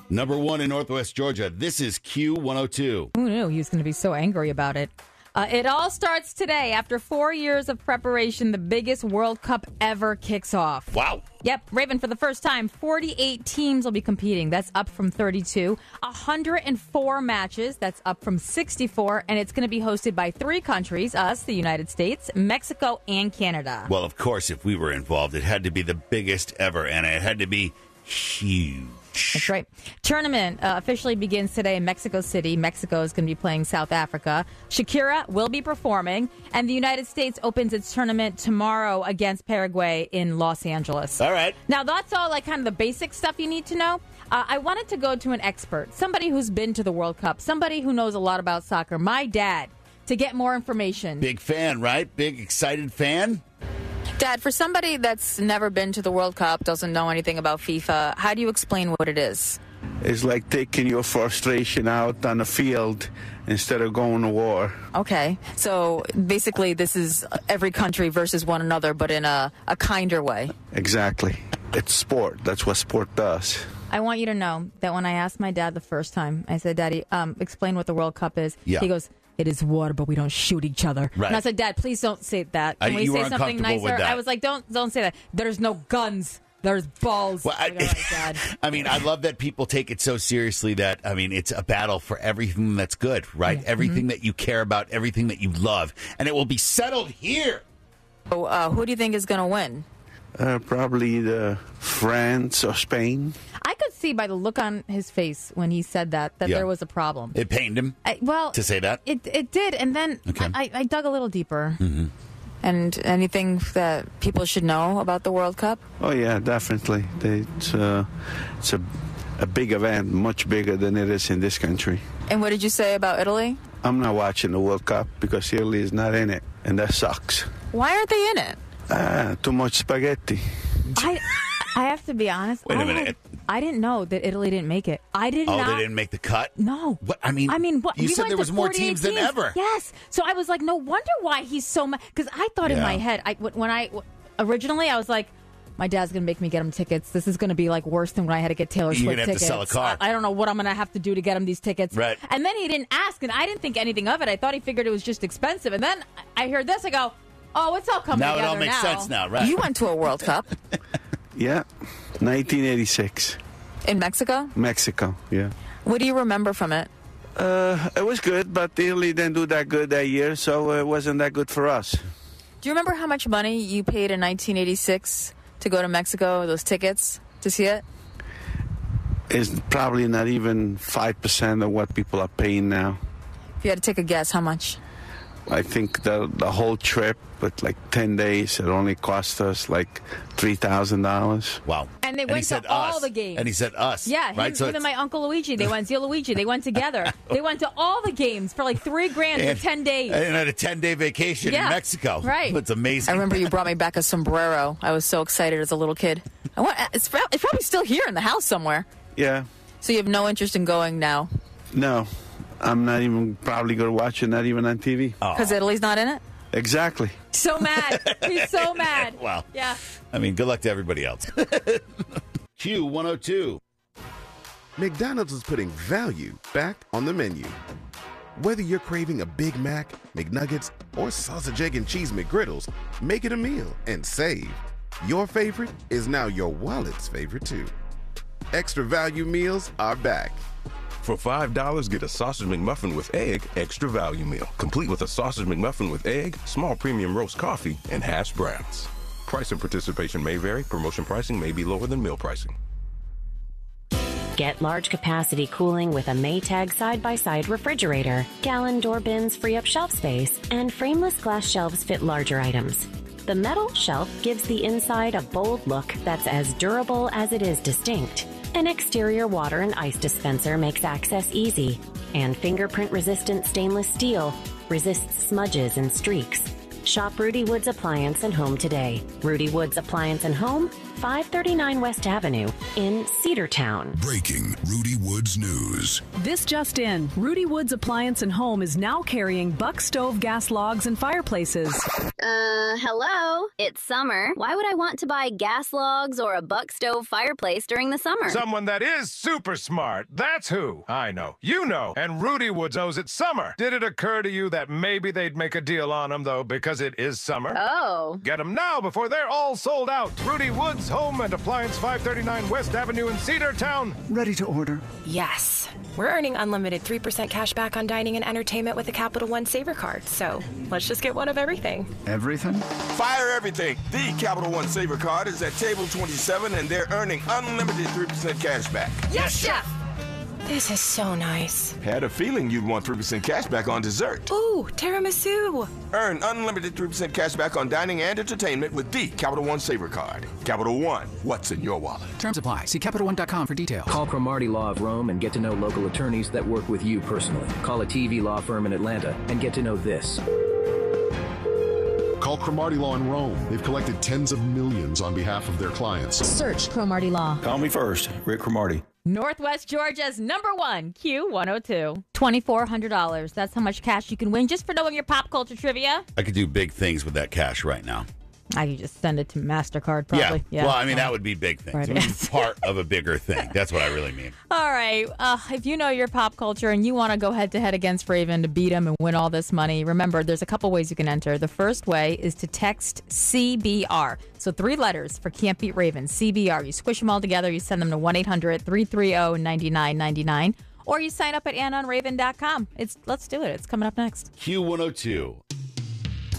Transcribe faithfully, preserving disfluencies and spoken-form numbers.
Number one in Northwest Georgia. This is Q one oh two. Who knew he was going to be so angry about it? Uh, it all starts today. After four years of preparation, the biggest World Cup ever kicks off. Wow. Yep, Raven, for the first time, forty-eight teams will be competing. That's up from thirty-two. one hundred four matches. That's up from sixty-four. And it's going to be hosted by three countries, us, the United States, Mexico, and Canada. Well, of course, if we were involved, it had to be the biggest ever, and it had to be huge. That's right. Tournament uh, officially begins today in Mexico City. Mexico is going to be playing South Africa. Shakira will be performing, and the United States opens its tournament tomorrow against Paraguay in Los Angeles. All right. Now, that's all like kind of the basic stuff you need to know. Uh, I wanted to go to an expert, somebody who's been to the World Cup, somebody who knows a lot about soccer, my dad, to get more information. Big fan, right? Big, excited fan? Dad, for somebody that's never been to the World Cup, doesn't know anything about FIFA, how do you explain what it is? It's like taking your frustration out on the field instead of going to war. Okay. So basically this is every country versus one another, but in a, a kinder way. Exactly. It's sport. That's what sport does. I want you to know that when I asked my dad the first time, I said, Daddy, um, explain what the World Cup is. Yeah. He goes, it is war, but we don't shoot each other. Right. And I said, Dad, please don't say that. Can I- we you say were something uncomfortable with nicer? that. I was like, don't don't say that. There's no guns. There's balls. Well, I, Like, all right, Dad. I mean, I love that people take it so seriously that, I mean, it's a battle for everything that's good, right? Yeah. Everything Mm-hmm. that you care about, everything that you love. And it will be settled here. So, uh, who do you think is going to win? Uh, probably the France or Spain. I could see by the look on his face when he said that that Yeah. there was a problem. It pained him I, well, to say that. It it did, and then Okay. I, I dug a little deeper. And anything that people should know about the World Cup? Oh, yeah, definitely. They, it's uh, it's a, a big event, much bigger than it is in this country. And what did you say about Italy? I'm not watching the World Cup because Italy is not in it, and that sucks. Why aren't they in it? Ah, too much spaghetti. I I have to be honest. Wait a I minute. had- I didn't know that Italy didn't make it. I did Oh, not. they didn't make the cut? No. What? I mean, I mean, what? you we said went there to was more forty-eight teams than ever. Yes. So I was like, no wonder why he's so mad. Because I thought in Yeah. my head, I, when I originally I was like, my dad's gonna make me get him tickets. This is gonna be like worse than when I had to get Taylor You're Swift gonna have to tickets. sell a car. I, I don't know what I'm gonna have to do to get him these tickets. Right. And then he didn't ask, and I didn't think anything of it. I thought he figured it was just expensive. And then I heard this. I go, oh, it's all coming Now it together all makes now. sense now, right? You went to a World Cup Yeah, nineteen eighty-six, in Mexico. Mexico, yeah. What do you remember from it? Uh, it was good, but Italy didn't do that good that year, so it wasn't that good for us. Do you remember how much money you paid in nineteen eighty-six to go to Mexico, those tickets, to see it? It's probably not even five percent of what people are paying now. If you had to take a guess, how much? I think the the whole trip, with like ten days, it only cost us like three thousand dollars. Wow. And they he went to said all us. the games. And he said us. Yeah, right? him, So him and it's- my Uncle Luigi. They went, Zio Luigi. They went together. They went to all the games for like three grand and, for ten days. And had a ten-day vacation Yeah, in Mexico. right. It's amazing. I remember you brought me back a sombrero. I was so excited as a little kid. I want, it's, prob- it's probably still here in the house somewhere. Yeah, So you have no interest in going now no, I'm not even probably going to watch it, not even on T V. Oh. because Italy's not in it? Exactly. So mad. He's so mad. Wow. Yeah. I mean, good luck to everybody else. Q one oh two. McDonald's is putting value back on the menu. Whether you're craving a Big Mac, McNuggets, or sausage, egg, and cheese McGriddles, make it a meal and save. Your favorite is now your wallet's favorite too. Extra value meals are back. For five dollars, get a Sausage McMuffin with egg extra value meal, complete with a Sausage McMuffin with egg, small premium roast coffee, and hash browns. Price and participation may vary. Promotion pricing may be lower than meal pricing. Get large capacity cooling with a Maytag side-by-side refrigerator. Gallon door bins free up shelf space, and frameless glass shelves fit larger items. The metal shelf gives the inside a bold look that's as durable as it is distinct. An exterior water and ice dispenser makes access easy, and fingerprint-resistant stainless steel resists smudges and streaks. Shop Rudy Woods Appliance and Home today. Rudy Woods Appliance and Home, five thirty-nine West Avenue in Cedartown. Breaking Rudy Woods news. This just in. Rudy Woods Appliance and Home is now carrying Buck Stove gas logs and fireplaces. Uh, hello? It's summer. Why would I want to buy gas logs or a Buck Stove fireplace during the summer? Someone that is super smart. That's who. I know. You know. And Rudy Woods owes it summer. Did it occur to you that maybe they'd make a deal on them, though, because it is summer? Oh. Get them now before they're all sold out. Rudy Woods Home and Appliance, five thirty-nine West Avenue in Cedartown. Ready to order? Yes. We're earning unlimited three percent cash back on dining and entertainment with the Capital One Saver card. So let's just get one of everything. Everything? Fire everything. The Capital One Saver card is at table twenty-seven, and they're earning unlimited three percent cash back. Yes, Chef! This is so nice. Had a feeling you'd want three percent cash back on dessert. Ooh, tiramisu. Earn unlimited three percent cash back on dining and entertainment with the Capital One Saver card. Capital One, what's in your wallet? Terms apply. See Capital One dot com for details. Call Cromartie Law of Rome and get to know local attorneys that work with you personally. Call a T V law firm in Atlanta and get to know this. Call Cromartie Law in Rome. They've collected tens of millions on behalf of their clients. Search Cromartie Law. Call me first, Rick Cromartie. Northwest Georgia's number one, Q one oh two. twenty-four hundred dollars. That's how much cash you can win just for knowing your pop culture trivia. I could do big things with that cash right now. I could just send it to MasterCard, probably. Yeah. yeah. Well, I mean, oh. that would be big things. Right, I mean, yes. part of a bigger thing. That's what I really mean. All right. Uh, if you know your pop culture and you want to go head-to-head against Raven to beat him and win all this money, remember, there's a couple ways you can enter. The first way is to text C B R. So three letters for Can't Beat Raven, C B R. You squish them all together. You send them to one eight hundred three three zero nine nine nine nine. Or you sign up at anna on raven dot com. It's, let's do it. It's coming up next. Q one oh two.